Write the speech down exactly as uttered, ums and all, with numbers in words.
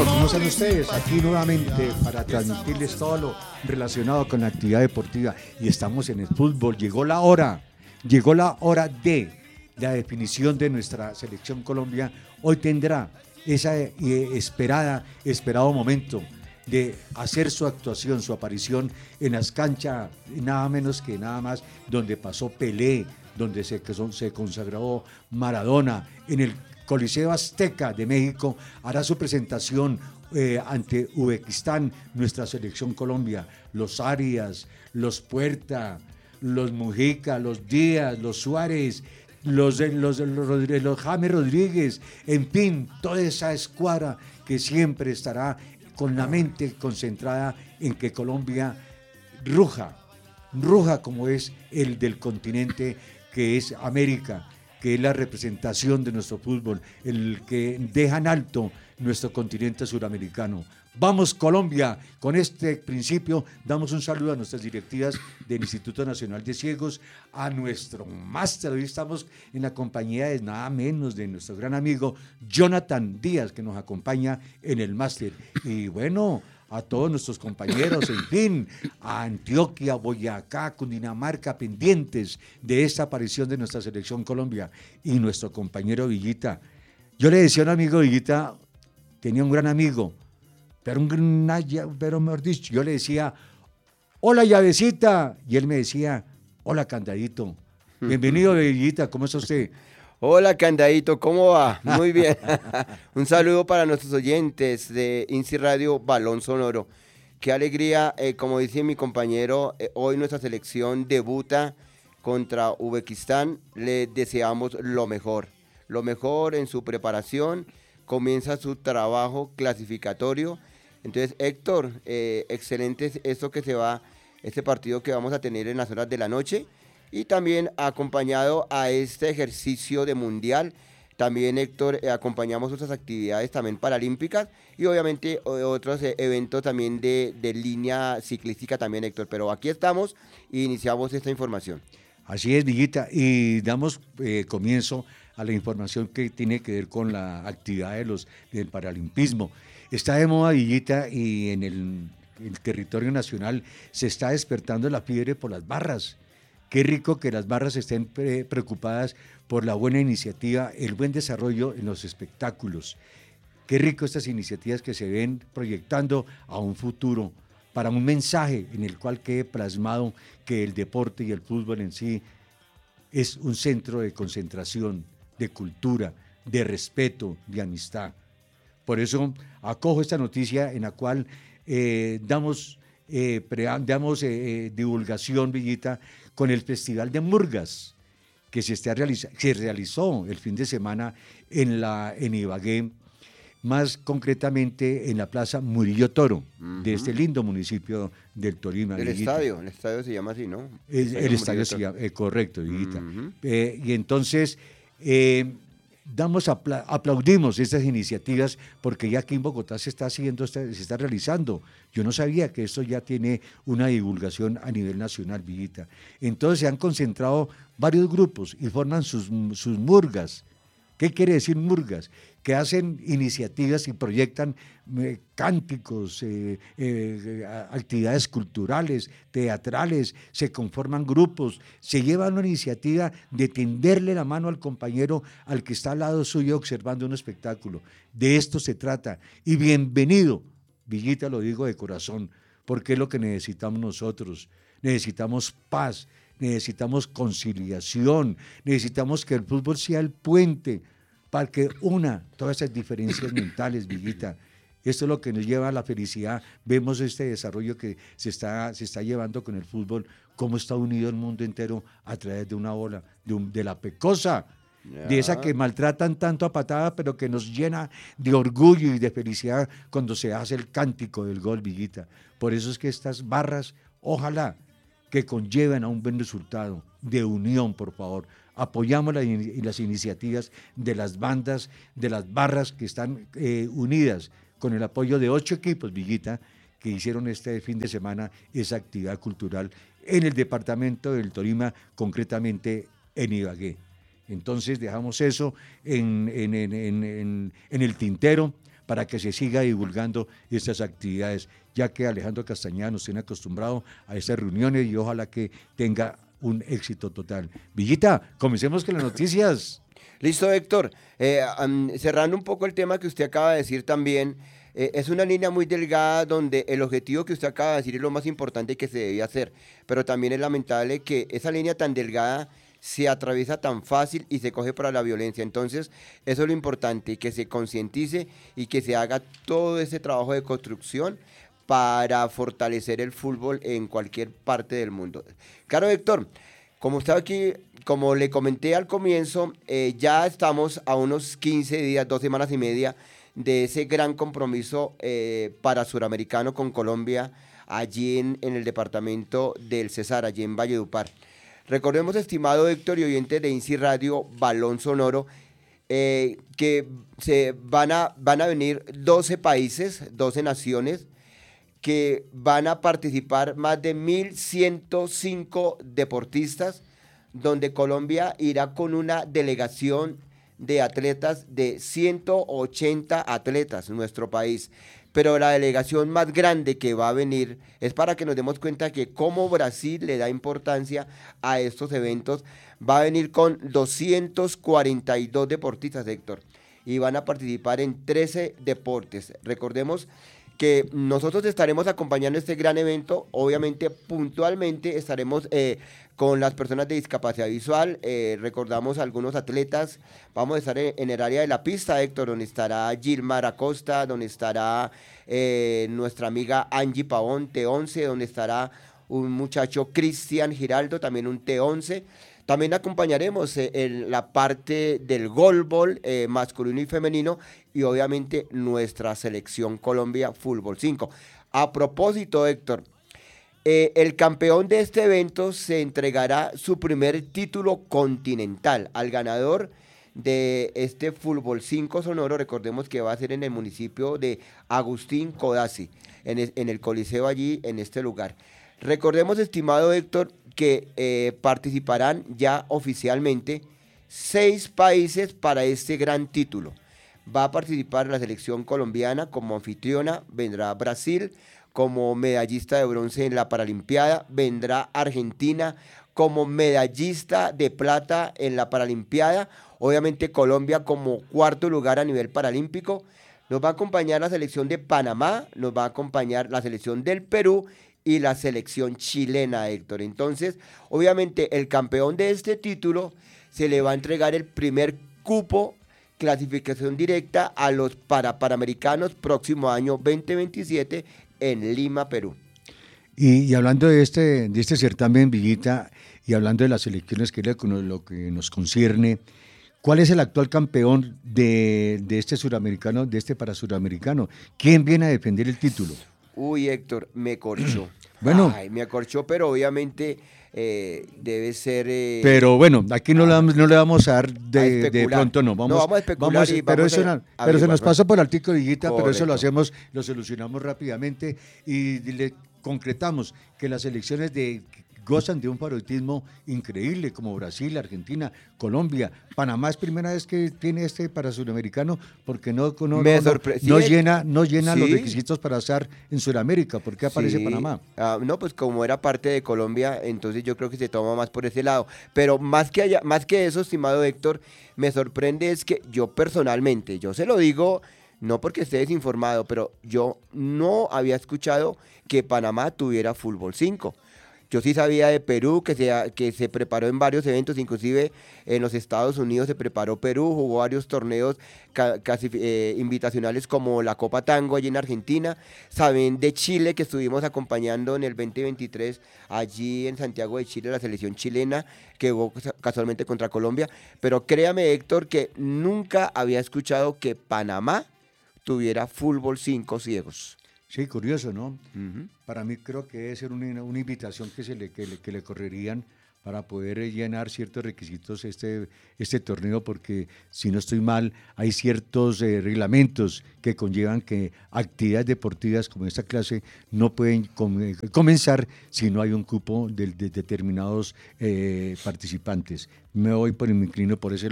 ¿Cómo están ustedes? Aquí nuevamente para transmitirles todo lo relacionado con la actividad deportiva. Y estamos en el fútbol. Llegó la hora, llegó la hora de la definición de nuestra selección Colombia. Hoy tendrá ese eh, esperada, esperado momento de hacer su actuación, su aparición en las canchas, nada menos que nada más, donde pasó Pelé, donde se, se consagró Maradona, en el Coliseo Azteca de México. Hará su presentación eh, ante Uzbekistán, nuestra selección Colombia. Los Arias, los Puerta, los Mujica, los Díaz, los Suárez, los, los, los, los James Rodríguez, en fin, toda esa escuadra que siempre estará con la mente concentrada en que Colombia ruja, ruja como es el del continente que es América, que es la representación de nuestro fútbol, el que deja en alto nuestro continente suramericano. Vamos Colombia, con este principio damos un saludo a nuestras directivas del Instituto Nacional de Ciegos, a nuestro máster. Hoy estamos en la compañía de nada menos de nuestro gran amigo Jonathan Díaz, que nos acompaña en el máster. Y bueno, a todos nuestros compañeros, en fin, a Antioquia, Boyacá, Cundinamarca, pendientes de esta aparición de nuestra selección Colombia. Y nuestro compañero Villita. Yo le decía a un amigo, Villita tenía un gran amigo, pero, un, pero mejor dicho, yo le decía, hola llavecita, y él me decía, hola candadito. Bienvenido, Villita, ¿cómo está usted? Hola Candadito, ¿cómo va? Muy bien. Un saludo para nuestros oyentes de INSI Radio Balón Sonoro. Qué alegría, eh, como dice mi compañero, eh, hoy nuestra selección debuta contra Uzbekistán. Le deseamos lo mejor, lo mejor en su preparación. Comienza su trabajo clasificatorio. Entonces, Héctor, eh, excelente esto que se va, este partido que vamos a tener en las horas de la noche. Y también acompañado a este ejercicio de mundial, también Héctor, eh, acompañamos otras actividades también paralímpicas y obviamente otros eh, eventos también de, de línea ciclística también, Héctor. Pero aquí estamos e iniciamos esta información. Así es, Villita, y damos eh, comienzo a la información que tiene que ver con la actividad de los, del paralimpismo. Está de moda, Villita, y en el, el territorio nacional se está despertando la fiebre por las barras. Qué rico que las barras estén pre- preocupadas por la buena iniciativa, el buen desarrollo en los espectáculos. Qué rico estas iniciativas que se ven proyectando a un futuro, para un mensaje en el cual quede plasmado que el deporte y el fútbol en sí es un centro de concentración, de cultura, de respeto, de amistad. Por eso acojo esta noticia en la cual eh, damos, eh, pre- damos eh, divulgación, Villita, con el Festival de Murgas, que se, está realiza- se realizó el fin de semana en, la, en Ibagué, más concretamente en la Plaza Murillo Toro, uh-huh, de este lindo municipio del Tolima. El Villita. estadio, el estadio se llama así, ¿no? El, el estadio se llama, eh, correcto, Villita. Uh-huh. Eh, y entonces, eh, damos apla- aplaudimos estas iniciativas porque ya aquí en Bogotá se está haciendo, se está realizando. Yo no sabía que esto ya tiene una divulgación a nivel nacional, Villita. Entonces se han concentrado varios grupos y forman sus, sus murgas. ¿Qué quiere decir murgas? Que hacen iniciativas y proyectan eh, cánticos, eh, eh, actividades culturales, teatrales, se conforman grupos, se lleva una iniciativa de tenderle la mano al compañero al que está al lado suyo observando un espectáculo. De esto se trata. Y bienvenido, Villita, lo digo de corazón, porque es lo que necesitamos nosotros. Necesitamos paz, necesitamos conciliación, necesitamos que el fútbol sea el puente para que una todas esas diferencias mentales, Villita. Esto es lo que nos lleva a la felicidad. Vemos este desarrollo que se está, se está llevando con el fútbol, cómo está unido el mundo entero a través de una bola, de, un, de la pecosa, yeah, de esa que maltratan tanto a patada, pero que nos llena de orgullo y de felicidad cuando se hace el cántico del gol, Villita. Por eso es que estas barras, ojalá que conlleven a un buen resultado, de unión, por favor. Apoyamos la, las iniciativas de las bandas, de las barras que están eh, unidas con el apoyo de ocho equipos, Villita, que hicieron este fin de semana esa actividad cultural en el departamento del Tolima, concretamente en Ibagué. Entonces dejamos eso en, en, en, en, en, en el tintero para que se siga divulgando estas actividades, ya que Alejandro Castañeda nos tiene acostumbrado a estas reuniones y ojalá que tenga un éxito total. Villita, comencemos con las noticias. Listo, Héctor. Eh, um, cerrando un poco el tema que usted acaba de decir también, eh, es una línea muy delgada donde el objetivo que usted acaba de decir es lo más importante que se debe hacer, pero también es lamentable que esa línea tan delgada se atraviesa tan fácil y se coge para la violencia. Entonces, eso es lo importante, que se concientice y que se haga todo ese trabajo de construcción para fortalecer el fútbol en cualquier parte del mundo. Claro, Héctor, como estaba aquí, como le comenté al comienzo, eh, ya estamos a unos quince días, dos semanas y media de ese gran compromiso eh, para Suramericano con Colombia, allí en, en el departamento del Cesar, allí en Valledupar. Recordemos, estimado Héctor y oyentes de INSI Radio Balón Sonoro, eh, que se van a, van a venir doce países, doce naciones, que van a participar más de mil ciento cinco deportistas, donde Colombia irá con una delegación de atletas de ciento ochenta atletas en nuestro país. Pero la delegación más grande que va a venir es para que nos demos cuenta que como Brasil le da importancia a estos eventos, va a venir con doscientos cuarenta y dos deportistas, Héctor, y van a participar en trece deportes. Recordemos que nosotros estaremos acompañando este gran evento, obviamente puntualmente estaremos eh, con las personas de discapacidad visual, eh, recordamos algunos atletas, vamos a estar en, en el área de la pista, Héctor, donde estará Gilmar Acosta, donde estará eh, nuestra amiga Angie Pavón, T once, donde estará un muchacho Cristian Giraldo, también un T once. También acompañaremos eh, en la parte del goalball eh, masculino y femenino y obviamente nuestra selección Colombia Fútbol cinco. A propósito, Héctor, eh, el campeón de este evento se entregará su primer título continental al ganador de este Fútbol cinco Sonoro. Recordemos que va a ser en el municipio de Agustín Codazzi, en el, en el Coliseo allí, en este lugar. Recordemos, estimado Héctor, que eh, participarán ya oficialmente seis países para este gran título. Va a participar la selección colombiana como anfitriona, vendrá Brasil como medallista de bronce en la Paralimpiada, vendrá Argentina como medallista de plata en la Paralimpiada, obviamente Colombia como cuarto lugar a nivel paralímpico, nos va a acompañar la selección de Panamá, nos va a acompañar la selección del Perú y la selección chilena, Héctor. Entonces, obviamente, el campeón de este título se le va a entregar el primer cupo, clasificación directa a los para Panamericanos próximo año veinte veintisiete en Lima, Perú. Y, y hablando de este, de este certamen, Villita, y hablando de las elecciones, que es lo que nos concierne, ¿cuál es el actual campeón de, de este suramericano, de este para suramericano? ¿Quién viene a defender el título? Uy, Héctor, me corchó. Bueno. Ay, me acorchó, pero obviamente eh, debe ser... Eh, pero bueno, aquí no, ah, le, no le vamos a dar de, a de pronto, no. Vamos, no, vamos a especular vamos, y pero vamos eso, a, a Pero se nos pasó por altico, Villita, Correcto. Pero eso lo hacemos, lo solucionamos rápidamente y le concretamos que las elecciones de... gozan de un favoritismo increíble, como Brasil, Argentina, Colombia. Panamá es primera vez que tiene este para suramericano, porque no, no, no, sorpre- no, no sí, llena, no llena sí. los requisitos para estar en Sudamérica. ¿Por qué aparece sí. Panamá? Ah, no, pues como era parte de Colombia, entonces yo creo que se toma más por ese lado. Pero más que, allá, más que eso, estimado Héctor, me sorprende es que yo personalmente, yo se lo digo, no porque esté desinformado, pero yo no había escuchado que Panamá tuviera Fútbol cinco. Yo sí sabía de Perú, que se, que se preparó en varios eventos, inclusive en los Estados Unidos se preparó Perú, jugó varios torneos ca, casi eh, invitacionales como la Copa Tango allí en Argentina. Saben de Chile, que estuvimos acompañando en el veinte veintitrés allí en Santiago de Chile, la selección chilena, que jugó casualmente contra Colombia. Pero créame, Héctor, que nunca había escuchado que Panamá tuviera Fútbol cinco ciegos. Sí, curioso, ¿no? Uh-huh. Para mí creo que debe ser una, una invitación que, se le, que, le, que le correrían para poder llenar ciertos requisitos este, este torneo, porque si no estoy mal, hay ciertos eh, reglamentos que conllevan que actividades deportivas como esta clase no pueden com- comenzar si no hay un cupo de, de determinados eh, participantes. Me voy por me inclino por ese